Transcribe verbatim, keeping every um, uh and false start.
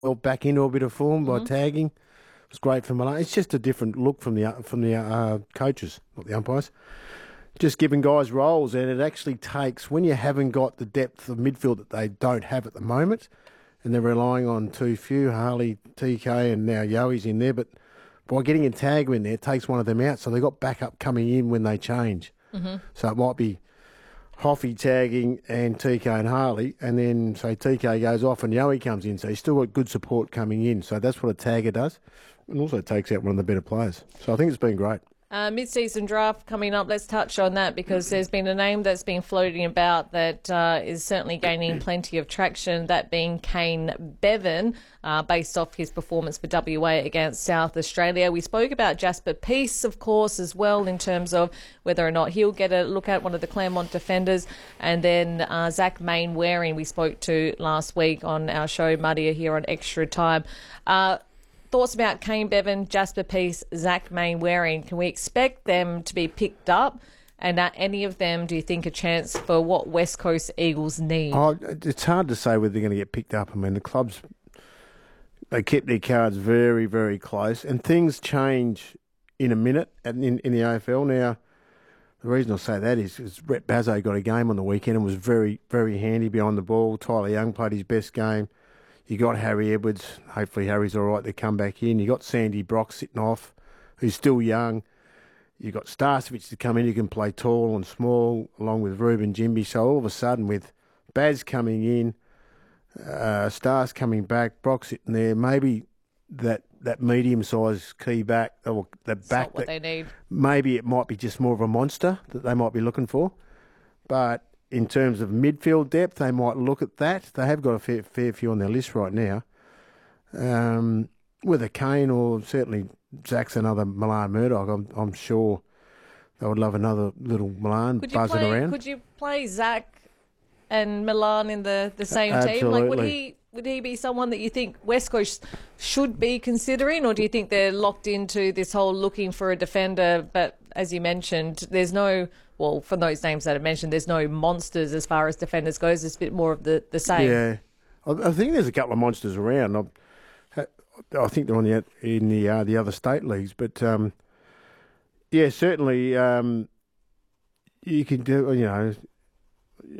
well back into a bit of form by Mm-hmm. tagging. It was great for Malone. It's just a different look from the from the uh, coaches, not the umpires. Just giving guys roles, and it actually takes, when you haven't got the depth of midfield that they don't have at the moment, and they're relying on too few, Harley, T K, and now Yoey's in there, but by getting a tag in there, it takes one of them out, so they've got backup coming in when they change. Mm-hmm. So it might be Hoffy tagging and T K and Harley, and then, say, T K goes off and Yoey comes in, so you've still got good support coming in. So that's what a tagger does, and also takes out one of the better players. So I think it's been great. Uh, mid-season draft coming up. Let's touch on that because there's been a name that's been floating about that uh, is certainly gaining plenty of traction, that being Kane Bevan, uh, based off his performance for W A against South Australia. We spoke about Jasper Peace, of course, as well, in terms of whether or not he'll get a look at one of the Claremont defenders. And then uh, Zach Main-Waring we spoke to last week on our show, Muddy, here on Extra Time. Uh, Thoughts about Kane Bevan, Jasper Peace, Zach Main-Waring. Can we expect them to be picked up? And are any of them, do you think, a chance for what West Coast Eagles need? Oh, it's hard to say whether they're going to get picked up. I mean, the clubs, they kept their cards very, very close, and things change in a minute in, in the A F L. Now, the reason I say that is because Brett Bazzo got a game on the weekend and was very, very handy behind the ball. Tyler Young played his best game. You got Harry Edwards. Hopefully Harry's all right to come back in. You got Sandy Brock sitting off, who's still young. You got Starcevic to come in. You can play tall and small, along with Ruben Jimby. So all of a sudden, with Baz coming in, uh, Stars coming back, Brock sitting there, maybe that that medium-sized key back, or the That's back not what that they need. maybe it might be just more of a monster that they might be looking for, but in terms of midfield depth, they might look at that. They have got a fair, fair few on their list right now. Um, whether Kane or certainly Zach's another Milan Murdoch, I'm, I'm sure they would love another little Milan Could you buzzing play? around. Could you play Zach and Milan in the, the same Absolutely. team? Like, would he would he be someone that you think West Coast should be considering, or do you think they're locked into this whole looking for a defender? But as you mentioned, there's no. Well, from those names that I mentioned, there's no monsters as far as defenders goes. It's a bit more of the, the same. Yeah, I, I think there's a couple of monsters around. I, I think they're on the in the uh, the other state leagues, but um, yeah, certainly um, you can do. You know,